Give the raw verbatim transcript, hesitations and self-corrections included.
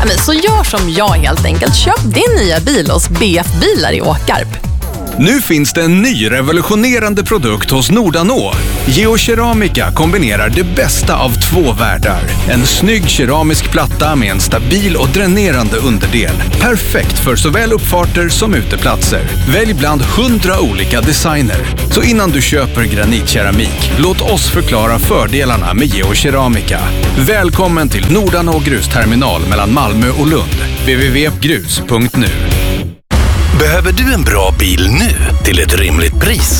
Men så gör som jag helt enkelt. Köp din nya bil hos B F Bilar i Åkarp. Nu finns det en ny revolutionerande produkt hos Nordanå. Geokeramika kombinerar det bästa av två världar. En snygg keramisk platta med en stabil och dränerande underdel. Perfekt för såväl uppfarter som uteplatser. Välj bland hundra olika designer. Så innan du köper granitkeramik, låt oss förklara fördelarna med geokeramika. Välkommen till Nordanå grusterminal mellan Malmö och Lund. w w w punkt grus punkt nu. Behöver du en bra bil nu till ett rimligt pris?